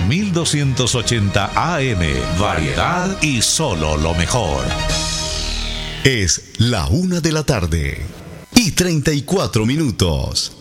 1280 AM. Variedad y solo lo mejor. Es la 1:34 PM.